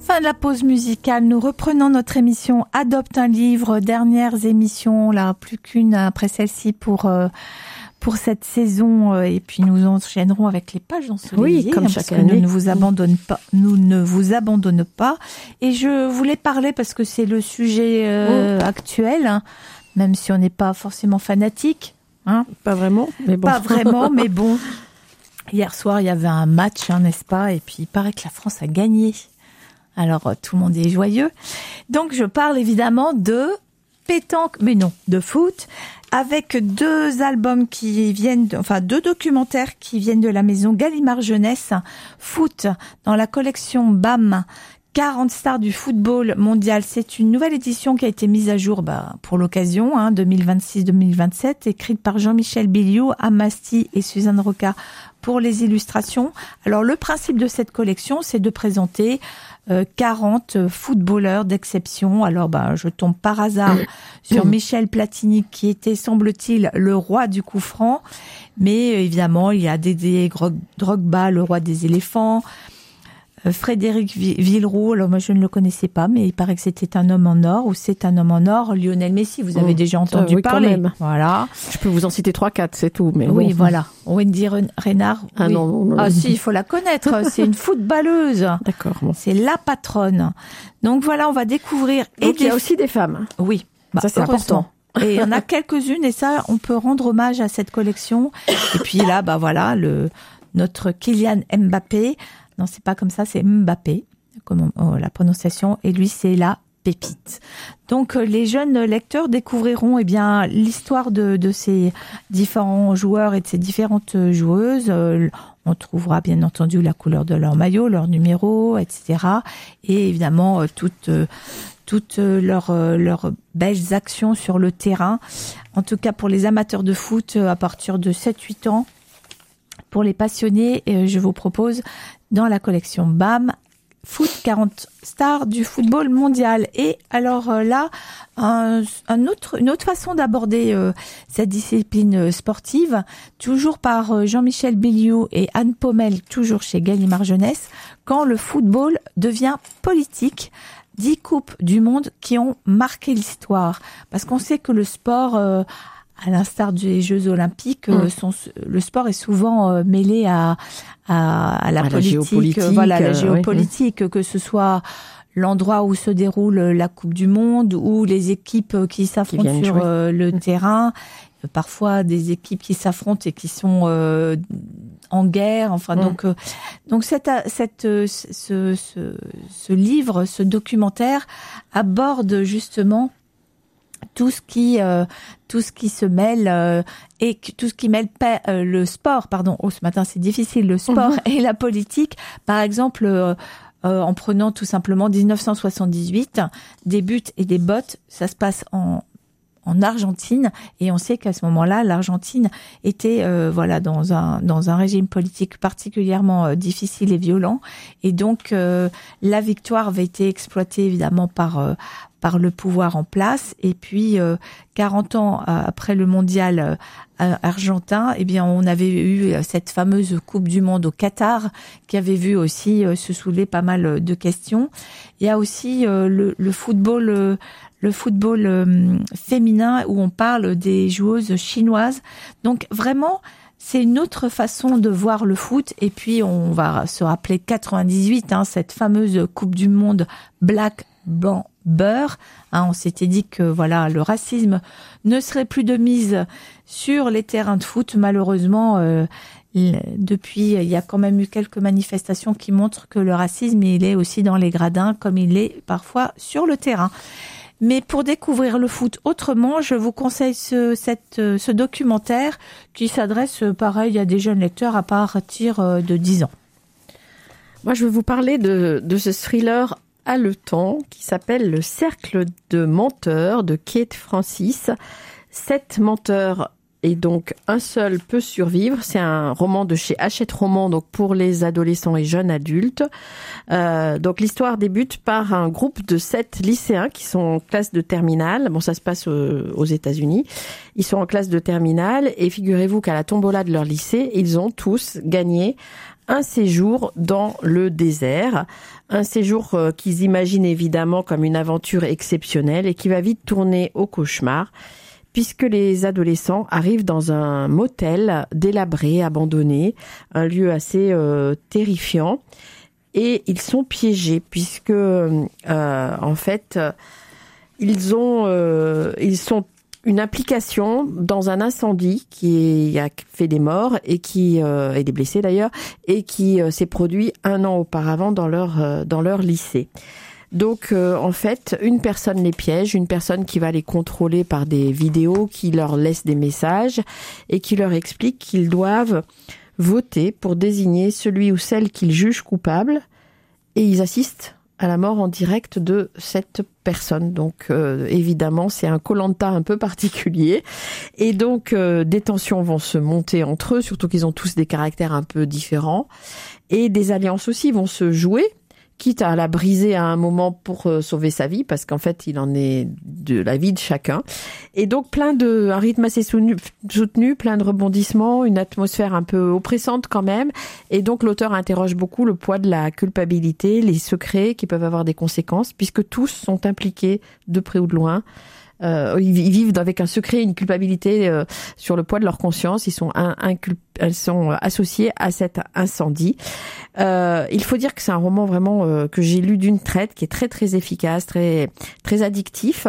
Fin de la pause musicale, nous reprenons notre émission Adopte un livre, dernières émissions, là, plus qu'une après celle-ci pour cette saison, et puis nous enchaînerons avec les pages ensoleillées. Oui, comme chaque année. Nous ne vous abandonnons pas. Et je voulais parler parce que c'est le sujet actuel, hein, même si on n'est pas forcément fanatique. Hein. Pas vraiment, mais bon. Pas vraiment, mais bon. Hier soir, il y avait un match, hein, n'est-ce pas? Et puis il paraît que la France a gagné. Alors, tout le monde est joyeux. Donc, je parle évidemment de pétanque, mais non, de foot, avec deux documentaires qui viennent de la maison Gallimard Jeunesse. Foot, dans la collection BAM, 40 stars du football mondial. C'est une nouvelle édition qui a été mise à jour pour l'occasion, 2026-2027, écrite par Jean-Michel Biliou, Amasti et Suzanne Roca pour les illustrations. Alors, le principe de cette collection, c'est de présenter 40 footballeurs d'exception. Alors, je tombe par hasard sur Michel Platini, qui était, semble-t-il, le roi du coup franc. Mais évidemment, il y a Didier Drogba, le roi des éléphants. Frédéric Villeroux, alors moi je ne le connaissais pas, mais il paraît que c'était un homme en or, ou c'est un homme en or. Lionel Messi, vous avez déjà entendu parler. Quand même. Voilà. Je peux vous en citer 3-4, c'est tout. Mais oui, bon. Voilà. Wendy Renard. Ah oui. non. Ah si, il faut la connaître. C'est une footballeuse. D'accord. Bon. C'est la patronne. Donc voilà, on va découvrir. Donc il y a aussi des femmes. Oui. Ça c'est important. Et il y en a quelques-unes, et ça, on peut rendre hommage à cette collection. Et puis là, voilà, notre Kylian Mbappé. Non, c'est pas comme ça, c'est Mbappé, la prononciation, et lui, c'est la pépite. Donc, les jeunes lecteurs découvriront l'histoire de ces différents joueurs et de ces différentes joueuses. On trouvera bien entendu la couleur de leur maillot, leur numéro, etc. Et évidemment, toutes leurs belles actions sur le terrain. En tout cas, pour les amateurs de foot, à partir de 7-8 ans, pour les passionnés, je vous propose dans la collection BAM, Foot 40 stars du football mondial. Et alors là, une autre façon d'aborder cette discipline sportive, toujours par Jean-Michel Biliou et Anne Pommel, toujours chez Gallimard Jeunesse, quand le football devient politique. 10 coupes du monde qui ont marqué l'histoire. Parce qu'on sait que le sport... à l'instar des Jeux Olympiques, le sport est souvent mêlé à la politique, la géopolitique, que ce soit l'endroit où se déroule la Coupe du Monde ou les équipes qui s'affrontent sur le terrain. Parfois des équipes qui s'affrontent et qui sont en guerre. Enfin, donc ce livre, ce documentaire aborde justement tout ce qui se mêle et tout ce qui mêle le sport, ce matin c'est difficile, le sport et la politique. Par exemple, en prenant tout simplement 1978, des buts et des bottes, ça se passe en Argentine, et on sait qu'à ce moment-là, l'Argentine était dans un régime politique particulièrement difficile et violent, et donc la victoire avait été exploitée évidemment par le pouvoir en place. Et puis 40 ans après le mondial argentin, on avait eu cette fameuse Coupe du Monde au Qatar, qui avait vu aussi se soulever pas mal de questions. Il y a aussi le football féminin, où on parle des joueuses chinoises. Donc vraiment, c'est une autre façon de voir le foot. Et puis on va se rappeler 98, cette fameuse Coupe du Monde black, blanc, beurre. On s'était dit que le racisme ne serait plus de mise sur les terrains de foot. Malheureusement, depuis, il y a quand même eu quelques manifestations qui montrent que le racisme, il est aussi dans les gradins, comme il est parfois sur le terrain. Mais pour découvrir le foot autrement, je vous conseille ce documentaire qui s'adresse, pareil, à des jeunes lecteurs à partir de 10 ans. Moi, je vais vous parler de ce thriller haletant qui s'appelle Le Cercle de menteurs de Kate Francis. 7 menteurs et donc un seul peut survivre. C'est un roman de chez Hachette Roman, donc pour les adolescents et jeunes adultes. Donc l'histoire débute par un groupe de 7 lycéens qui sont en classe de terminale. Bon, ça se passe aux États-Unis. Ils sont en classe de terminale et figurez-vous qu'à la tombola de leur lycée, ils ont tous gagné un séjour dans le désert. Un séjour qu'ils imaginent évidemment comme une aventure exceptionnelle et qui va vite tourner au cauchemar, puisque les adolescents arrivent dans un motel délabré, abandonné, un lieu assez terrifiant. Et ils sont piégés puisque en fait ils sont une implication dans un incendie qui a fait des morts et des blessés d'ailleurs, et qui s'est produit 1 an auparavant dans leur lycée. Donc en fait, une personne les piège, une personne qui va les contrôler par des vidéos, qui leur laisse des messages et qui leur explique qu'ils doivent voter pour désigner celui ou celle qu'ils jugent coupable, et ils assistent à la mort en direct de cette personne. Donc évidemment, c'est un Koh-Lanta un peu particulier. Et donc des tensions vont se monter entre eux, surtout qu'ils ont tous des caractères un peu différents. Et des alliances aussi vont se jouer, quitte à la briser à un moment pour sauver sa vie, parce qu'en fait, il en est de la vie de chacun. Et donc, un rythme assez soutenu, plein de rebondissements, une atmosphère un peu oppressante quand même. Et donc, l'auteur interroge beaucoup le poids de la culpabilité, les secrets qui peuvent avoir des conséquences, puisque tous sont impliqués de près ou de loin. Ils vivent avec un secret, une culpabilité sur le poids de leur conscience. Ils sont associés à cet incendie. Il faut dire que c'est un roman vraiment que j'ai lu d'une traite, qui est très très efficace, très très addictif,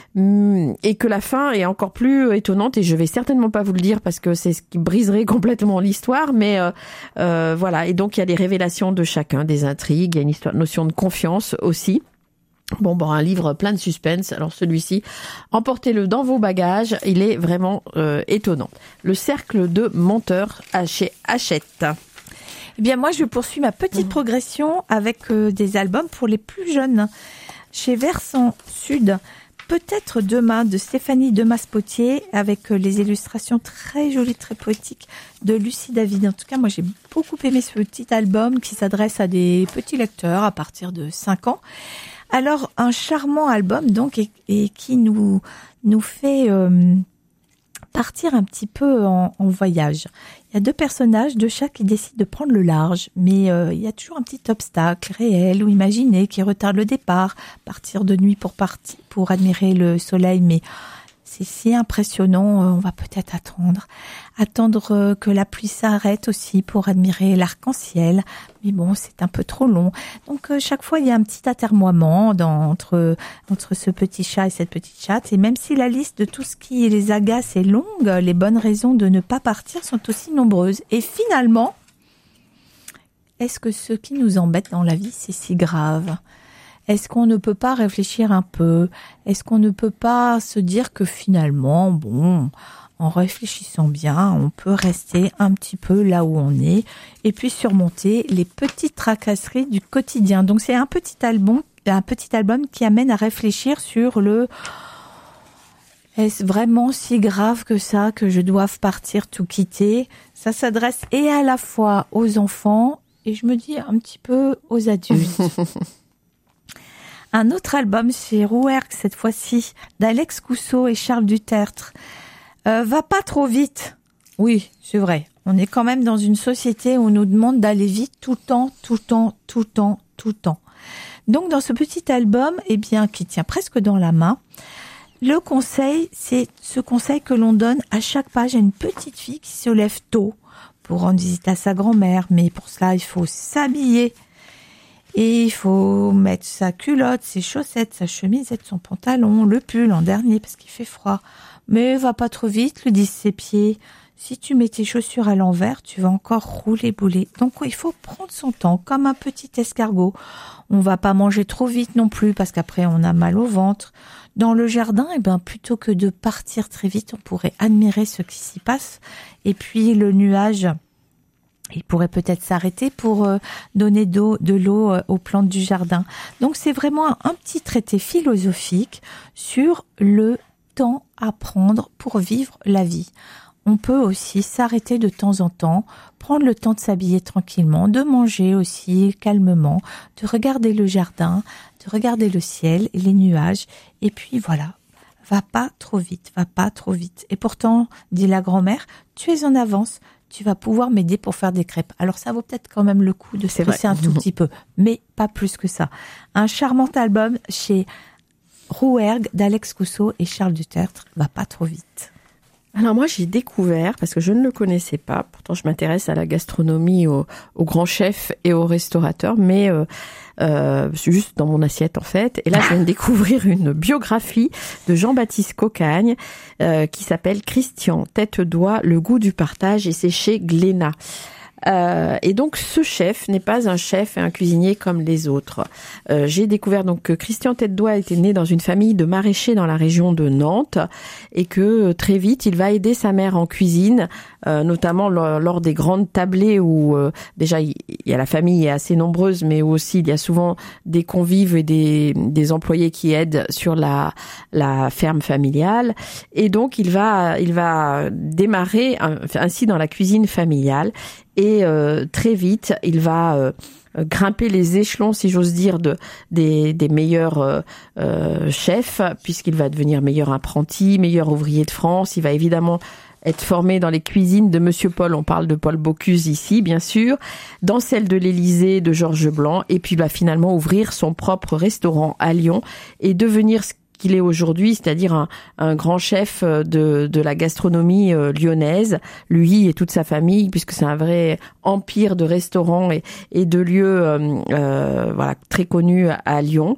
et que la fin est encore plus étonnante. Et je vais certainement pas vous le dire parce que c'est ce qui briserait complètement l'histoire. Mais voilà. Et donc il y a des révélations de chacun, des intrigues, il y a une notion de confiance aussi. Bon, un livre plein de suspense. Alors celui-ci, emportez-le dans vos bagages. Il est vraiment étonnant. Le cercle de menteurs chez Hachette. Eh bien, moi, je poursuis ma petite progression avec des albums pour les plus jeunes. Chez Versant Sud, Peut-être demain de Stéphanie Demas-Potier, avec les illustrations très jolies, très poétiques de Lucie David. En tout cas, moi, j'ai beaucoup aimé ce petit album qui s'adresse à des petits lecteurs à partir de 5 ans. Alors, un charmant album, donc, et qui nous fait partir un petit peu en voyage. Il y a 2 personnages, 2 chats qui décident de prendre le large, mais il y a toujours un petit obstacle réel ou imaginé qui retarde le départ. Partir de nuit pour admirer le soleil, mais c'est si impressionnant, on va peut-être attendre que la pluie s'arrête aussi pour admirer l'arc-en-ciel. Mais bon, c'est un peu trop long. Donc chaque fois, il y a un petit atermoiement entre ce petit chat et cette petite chatte. Et même si la liste de tout ce qui les agace est longue, les bonnes raisons de ne pas partir sont aussi nombreuses. Et finalement, est-ce que ce qui nous embête dans la vie, c'est si grave ? Est-ce qu'on ne peut pas réfléchir un peu ? Est-ce qu'on ne peut pas se dire que finalement, bon, en réfléchissant bien, on peut rester un petit peu là où on est et puis surmonter les petites tracasseries du quotidien. Donc c'est un petit album qui amène à réfléchir sur est-ce vraiment si grave que ça que je doive partir tout quitter ? Ça s'adresse et à la fois aux enfants et je me dis un petit peu aux adultes. Un autre album chez Rouergue, cette fois-ci, d'Alex Cousseau et Charles Dutertre. Va pas trop vite. Oui, c'est vrai. On est quand même dans une société où on nous demande d'aller vite tout le temps. Donc, dans ce petit album, qui tient presque dans la main, le conseil, c'est ce conseil que l'on donne à chaque page à une petite fille qui se lève tôt pour rendre visite à sa grand-mère. Mais pour cela, il faut s'habiller. Et il faut mettre sa culotte, ses chaussettes, sa chemisette, son pantalon, le pull en dernier parce qu'il fait froid. Mais va pas trop vite, lui disent ses pieds. Si tu mets tes chaussures à l'envers, tu vas encore rouler-bouler. Donc il faut prendre son temps, comme un petit escargot. On va pas manger trop vite non plus parce qu'après on a mal au ventre. Dans le jardin, plutôt que de partir très vite, on pourrait admirer ce qui s'y passe. Et puis le nuage, il pourrait peut-être s'arrêter pour donner de l'eau aux plantes du jardin. Donc c'est vraiment un petit traité philosophique sur le temps à prendre pour vivre la vie. On peut aussi s'arrêter de temps en temps, prendre le temps de s'habiller tranquillement, de manger aussi calmement, de regarder le jardin, de regarder le ciel et les nuages. Et puis voilà, va pas trop vite. Et pourtant, dit la grand-mère, tu es en avance. tu vas pouvoir m'aider pour faire des crêpes. Alors ça vaut peut-être quand même le coup de se pousser un tout petit peu, mais pas plus que ça. Un charmant album chez Rouergue d'Alex Cousseau et Charles Dutertre, va pas trop vite. Alors moi j'ai découvert, parce que je ne le connaissais pas, pourtant je m'intéresse à la gastronomie, aux grands chefs et aux restaurateurs, mais c'est juste dans mon assiette en fait. Et là je viens de découvrir une biographie de Jean-Baptiste Cocagne qui s'appelle Christian Tête-Doigt, le goût du partage, et c'est chez Glénat. Et donc ce chef n'est pas un chef et un cuisinier comme les autres. J'ai découvert donc que Christian Tête-Doigt était né dans une famille de maraîchers dans la région de Nantes et que très vite il va aider sa mère en cuisine, notamment lors des grandes tablées où déjà il y a la famille est assez nombreuse, mais où aussi il y a souvent des convives et des employés qui aident sur la ferme familiale. Et donc il va démarrer ainsi dans la cuisine familiale. Et très vite, il va grimper les échelons, si j'ose dire, des meilleurs chefs, puisqu'il va devenir meilleur apprenti, meilleur ouvrier de France. Il va évidemment être formé dans les cuisines de Monsieur Paul, on parle de Paul Bocuse ici, bien sûr, dans celle de l'Élysée de Georges Blanc, et puis va finalement ouvrir son propre restaurant à Lyon et devenir ce qu'il est aujourd'hui, c'est-à-dire un grand chef de la gastronomie lyonnaise, lui et toute sa famille, puisque c'est un vrai empire de restaurants et de lieux voilà, très connus à Lyon.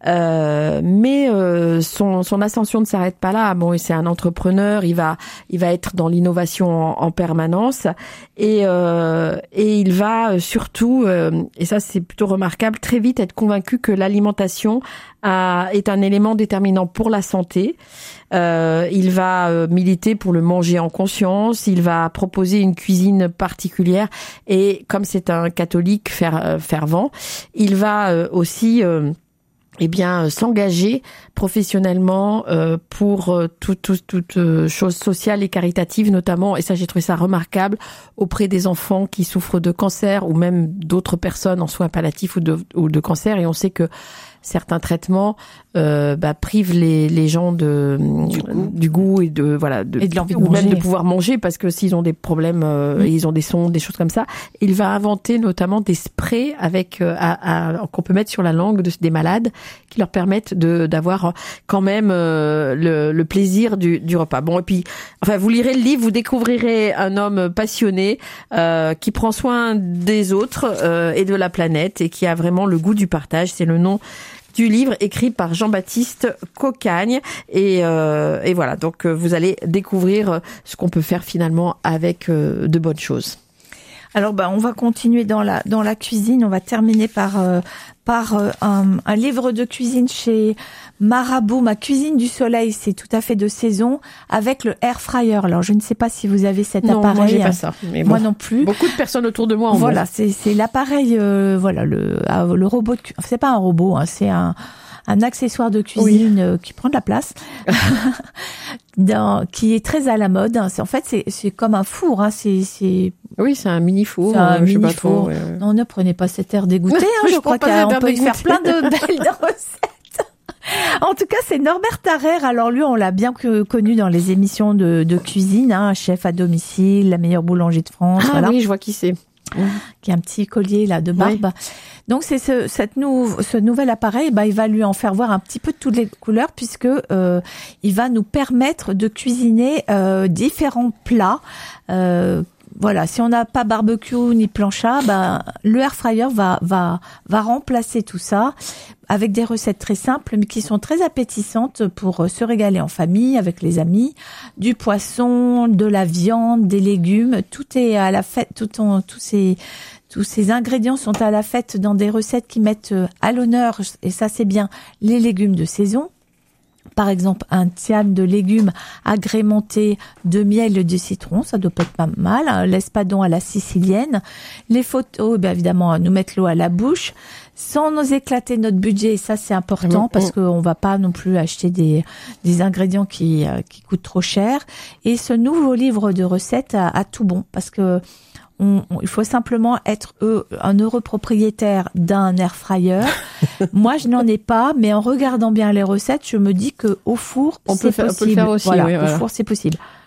Mais son ascension ne s'arrête pas là. Bon, c'est un entrepreneur, il va être dans l'innovation en permanence et il va surtout, et ça c'est plutôt remarquable, très vite être convaincu que l'alimentation est un élément déterminant pour la santé. Il va militer pour le manger en conscience, il va proposer une cuisine particulière et comme c'est un catholique fervent, il va aussi s'engager professionnellement pour toute chose sociale et caritative notamment, et ça j'ai trouvé ça remarquable, auprès des enfants qui souffrent de cancer ou même d'autres personnes en soins palliatifs ou de cancer. Et on sait que certains traitements privent les gens du goût et de l'envie de ou manger, même de pouvoir manger, parce que s'ils ont des problèmes, ils ont des sondes, des choses comme ça. Il va inventer notamment des sprays avec qu'on peut mettre sur la langue des malades, qui leur permettent d'avoir quand même le plaisir du repas. Bon, et puis enfin vous lirez le livre, vous découvrirez un homme passionné qui prend soin des autres et de la planète, et qui a vraiment le goût du partage. C'est le nom du livre, écrit par Jean-Baptiste Cocagne, et voilà, donc vous allez découvrir ce qu'on peut faire finalement avec de bonnes choses. Alors on va continuer dans la cuisine. On va terminer par un livre de cuisine chez Marabout, Ma cuisine du soleil, c'est tout à fait de saison, avec le air fryer. Alors je ne sais pas si vous avez cet appareil. Non, moi j'ai pas ça. Mais moi non plus. Beaucoup de personnes autour de moi en ont. Voilà, c'est l'appareil, le robot. C'est pas un robot, hein, c'est un accessoire de cuisine qui prend de la place, qui est très à la mode. En fait, c'est comme un four. Hein, oui, c'est un mini four. C'est un mini four. Non, ne prenez pas cet air dégoûté. Hein, je crois qu'on peut y faire plein de belles recettes. En tout cas, c'est Norbert Tarrer. Alors lui, on l'a bien connu dans les émissions de cuisine, hein, chef à domicile, la meilleure boulanger de France. Ah oui, je vois qui c'est. Qui a un petit collier là de barbe. Oui. Donc c'est ce nouvel appareil, il va lui en faire voir un petit peu de toutes les couleurs, puisque il va nous permettre de cuisiner différents plats. Voilà, si on n'a pas barbecue ni plancha, le air fryer va remplacer tout ça avec des recettes très simples mais qui sont très appétissantes pour se régaler en famille, avec les amis. Du poisson, de la viande, des légumes, tout est à la fête. Tous ces ingrédients sont à la fête dans des recettes qui mettent à l'honneur, et ça c'est bien, les légumes de saison. Par exemple, un tian de légumes agrémenté de miel et de citron, ça doit pas être pas mal. L'espadon à la sicilienne. Les photos, évidemment, nous mettre l'eau à la bouche, sans nous éclater notre budget. Ça, c'est important parce qu'on va pas non plus acheter des ingrédients qui coûtent trop cher. Et ce nouveau livre de recettes a tout bon, parce que il faut simplement être un heureux propriétaire d'un air fryer. Moi, je n'en ai pas, mais en regardant bien les recettes, je me dis que au four, c'est possible. On peut le faire aussi. Voilà, oui, voilà. Au four, c'est possible.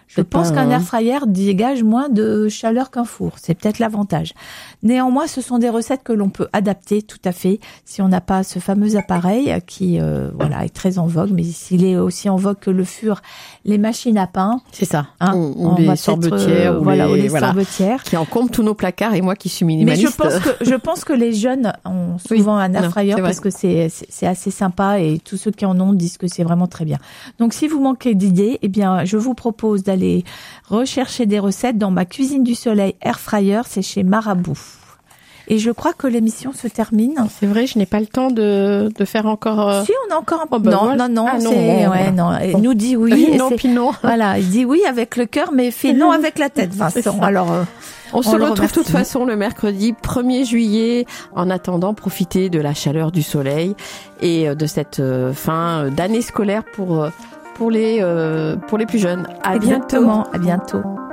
Je pense qu'un air fryer dégage moins de chaleur qu'un four. C'est peut-être l'avantage. Néanmoins, ce sont des recettes que l'on peut adapter tout à fait si on n'a pas ce fameux appareil qui est très en vogue. Mais s'il est aussi en vogue que le furent les machines à pain. C'est ça. Hein, ou les sorbetières. ou les sorbetières. Qui encombrent tous nos placards et moi qui suis minimaliste. Mais je pense que les jeunes ont souvent un air fryer parce que c'est assez sympa et tous ceux qui en ont disent que c'est vraiment très bien. Donc si vous manquez d'idées, eh bien je vous propose d'aller rechercher des recettes dans ma cuisine du soleil air fryer, c'est chez Marabout. Et je crois que l'émission se termine. C'est vrai, je n'ai pas le temps de faire encore. Si, on a encore un peu. Non. Nous dit oui. Non, puis non. Voilà, il dit oui avec le cœur, mais fait non avec la tête, Vincent. Alors, on se retrouve de toute façon le mercredi 1er juillet. En attendant, profitez de la chaleur du soleil et de cette fin d'année scolaire pour les plus jeunes. À bientôt. À bientôt.